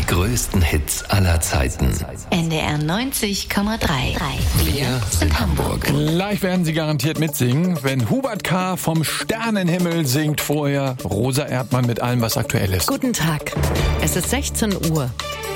größten Hits aller Zeiten. NDR 90,3. Wir sind Hamburg. Gleich werden Sie garantiert mitsingen, wenn Hubert K. vom Sternenhimmel singt. Vorher Rosa Erdmann mit allem, was aktuell ist. Guten Tag. Es ist 16 Uhr.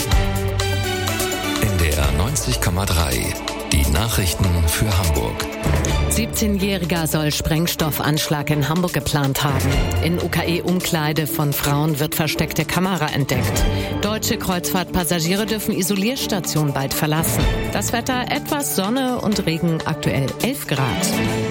NDR 90,3. Die Nachrichten für Hamburg. 17-Jähriger soll Sprengstoffanschlag in Hamburg geplant haben. In UKE-Umkleide von Frauen wird versteckte Kamera entdeckt. Deutsche Kreuzfahrtpassagiere dürfen Isolierstation bald verlassen. Das Wetter etwas Sonne und Regen, aktuell 11 Grad.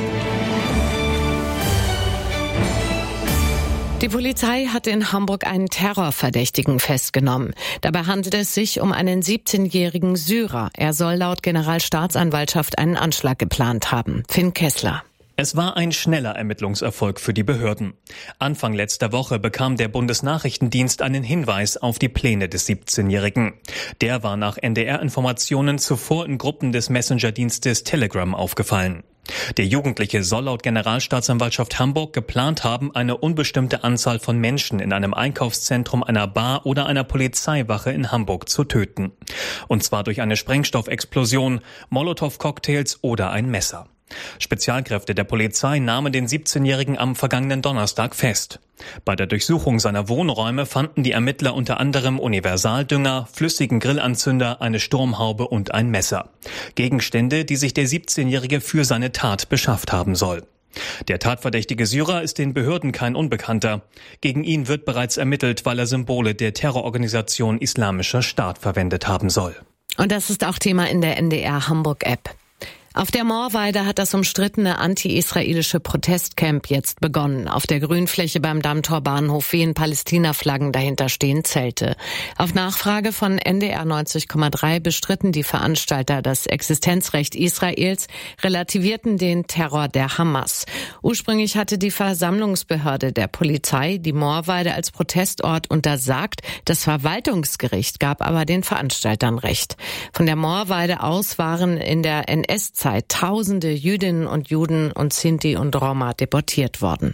Die Polizei hat in Hamburg einen Terrorverdächtigen festgenommen. Dabei handelt es sich um einen 17-jährigen Syrer. Er soll laut Generalstaatsanwaltschaft einen Anschlag geplant haben. Finn Kessler. Es war ein schneller Ermittlungserfolg für die Behörden. Anfang letzter Woche bekam der Bundesnachrichtendienst einen Hinweis auf die Pläne des 17-Jährigen. Der war nach NDR-Informationen zuvor in Gruppen des Messenger-Dienstes Telegram aufgefallen. Der Jugendliche soll laut Generalstaatsanwaltschaft Hamburg geplant haben, eine unbestimmte Anzahl von Menschen in einem Einkaufszentrum, einer Bar oder einer Polizeiwache in Hamburg zu töten. Und zwar durch eine Sprengstoffexplosion, Molotow-Cocktails oder ein Messer. Spezialkräfte der Polizei nahmen den 17-Jährigen am vergangenen Donnerstag fest. Bei der Durchsuchung seiner Wohnräume fanden die Ermittler unter anderem Universaldünger, flüssigen Grillanzünder, eine Sturmhaube und ein Messer. Gegenstände, die sich der 17-Jährige für seine Tat beschafft haben soll. Der tatverdächtige Syrer ist den Behörden kein Unbekannter. Gegen ihn wird bereits ermittelt, weil er Symbole der Terrororganisation Islamischer Staat verwendet haben soll. Und das ist auch Thema in der NDR Hamburg-App. Auf der Moorweide hat das umstrittene anti-israelische Protestcamp jetzt begonnen. Auf der Grünfläche beim Dammtor-Bahnhof wehen Palästina-Flaggen, dahinter stehen Zelte. Auf Nachfrage von NDR 90,3 bestritten die Veranstalter das Existenzrecht Israels, relativierten den Terror der Hamas. Ursprünglich hatte die Versammlungsbehörde der Polizei die Moorweide als Protestort untersagt. Das Verwaltungsgericht gab aber den Veranstaltern Recht. Von der Moorweide aus waren in der NS-Zeit Tausende Jüdinnen und Juden und Sinti und Roma deportiert worden.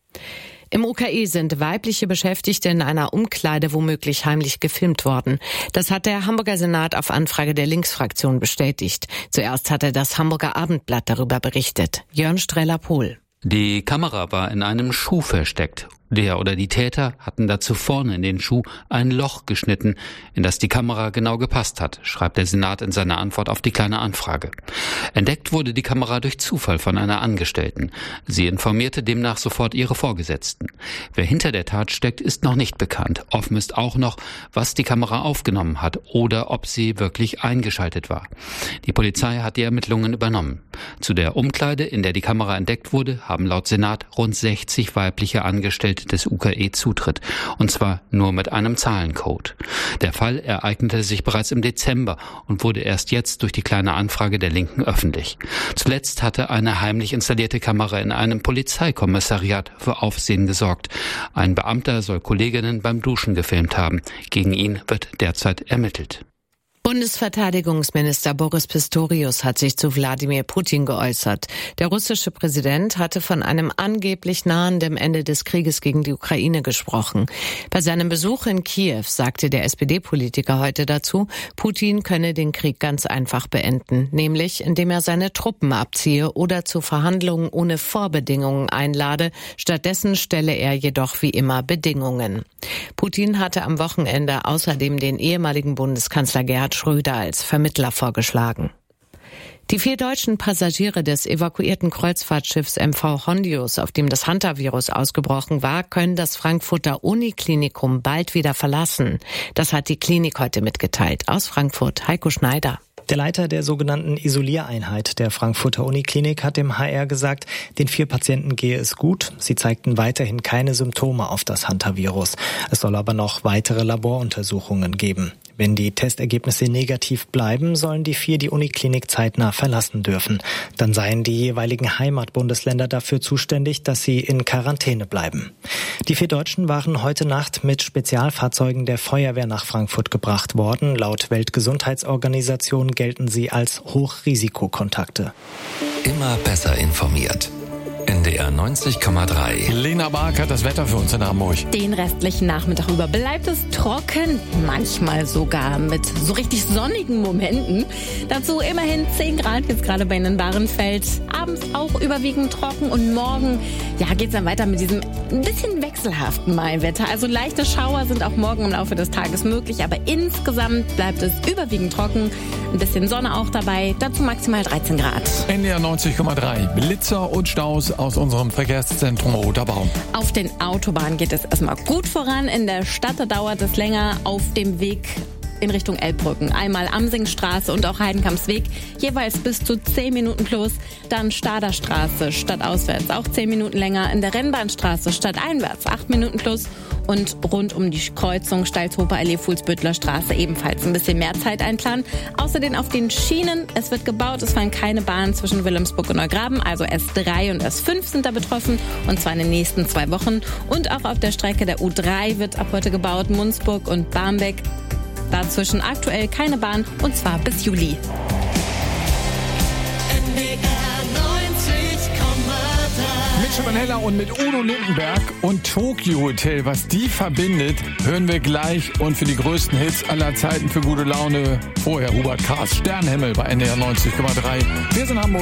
Im UKE sind weibliche Beschäftigte in einer Umkleide womöglich heimlich gefilmt worden. Das hat der Hamburger Senat auf Anfrage der Linksfraktion bestätigt. Zuerst hatte das Hamburger Abendblatt darüber berichtet. Jörn Streller-Pohl. Die Kamera war in einem Schuh versteckt. Der oder die Täter hatten dazu vorne in den Schuh ein Loch geschnitten, in das die Kamera genau gepasst hat, schreibt der Senat in seiner Antwort auf die Kleine Anfrage. Entdeckt wurde die Kamera durch Zufall von einer Angestellten. Sie informierte demnach sofort ihre Vorgesetzten. Wer hinter der Tat steckt, ist noch nicht bekannt. Offen ist auch noch, was die Kamera aufgenommen hat oder ob sie wirklich eingeschaltet war. Die Polizei hat die Ermittlungen übernommen. Zu der Umkleide, in der die Kamera entdeckt wurde, haben laut Senat rund 60 weibliche Angestellte des UKE Zutritt, und zwar nur mit einem Zahlencode. Der Fall ereignete sich bereits im Dezember und wurde erst jetzt durch die Kleine Anfrage der Linken öffentlich. Zuletzt hatte eine heimlich installierte Kamera in einem Polizeikommissariat für Aufsehen gesorgt. Ein Beamter soll Kolleginnen beim Duschen gefilmt haben. Gegen ihn wird derzeit ermittelt. Bundesverteidigungsminister Boris Pistorius hat sich zu Wladimir Putin geäußert. Der russische Präsident hatte von einem angeblich nahenden Ende des Krieges gegen die Ukraine gesprochen. Bei seinem Besuch in Kiew sagte der SPD-Politiker heute dazu, Putin könne den Krieg ganz einfach beenden, nämlich indem er seine Truppen abziehe oder zu Verhandlungen ohne Vorbedingungen einlade. Stattdessen stelle er jedoch wie immer Bedingungen. Putin hatte am Wochenende außerdem den ehemaligen Bundeskanzler Gerhard Schröder als Vermittler vorgeschlagen. Die 4 deutschen Passagiere des evakuierten Kreuzfahrtschiffs MV Hondius, auf dem das Hantavirus ausgebrochen war, können das Frankfurter Uniklinikum bald wieder verlassen. Das hat die Klinik heute mitgeteilt. Aus Frankfurt, Heiko Schneider. Der Leiter der sogenannten Isoliereinheit der Frankfurter Uniklinik hat dem HR gesagt, den 4 Patienten gehe es gut. Sie zeigten weiterhin keine Symptome auf das Hantavirus. Es soll aber noch weitere Laboruntersuchungen geben. Wenn die Testergebnisse negativ bleiben, sollen die 4 die Uniklinik zeitnah verlassen dürfen. Dann seien die jeweiligen Heimatbundesländer dafür zuständig, dass sie in Quarantäne bleiben. Die 4 Deutschen waren heute Nacht mit Spezialfahrzeugen der Feuerwehr nach Frankfurt gebracht worden. Laut Weltgesundheitsorganisation gelten sie als Hochrisikokontakte. Immer besser informiert. NDR 90,3. Lena Bark hat das Wetter für uns in Hamburg. Den restlichen Nachmittag über bleibt es trocken, manchmal sogar mit so richtig sonnigen Momenten. Dazu immerhin 10 Grad jetzt gerade bei Ihnen in Bahrenfeld. Abends auch überwiegend trocken und morgen geht's dann weiter mit diesem ein bisschen wechselhaften Maiwetter. Also leichte Schauer sind auch morgen im Laufe des Tages möglich, aber insgesamt bleibt es überwiegend trocken. Ein bisschen Sonne auch dabei, dazu maximal 13 Grad. NDR 90,3. Blitzer und Staus aus unserem Verkehrszentrum Roter Baum. Auf den Autobahnen geht es erstmal gut voran. In der Stadt dauert es länger auf dem Weg in Richtung Elbbrücken. Einmal Amsingstraße und auch Heidenkampsweg, jeweils bis zu 10 Minuten plus. Dann Staderstraße stadtauswärts, auch 10 Minuten länger. In der Rennbahnstraße stadteinwärts 8 Minuten plus. Und rund um die Kreuzung Stalzhofer Allee, Fuhlsbüttler Straße ebenfalls ein bisschen mehr Zeit einplanen. Außerdem auf den Schienen, es wird gebaut, es fallen keine Bahnen zwischen Wilhelmsburg und Neugraben, also S3 und S5 sind da betroffen, und zwar in den nächsten 2 Wochen. Und auch auf der Strecke der U3 wird ab heute gebaut, Munzburg und Barmbek. Dazwischen aktuell keine Bahn, und zwar bis Juli. Mit Schimanella und mit Udo Lindenberg und Tokyo Hotel, was die verbindet, hören wir gleich. Und für die größten Hits aller Zeiten für gute Laune vorher Hubert K.'s Sternenhimmel bei NDR 90,3. Wir sind Hamburg.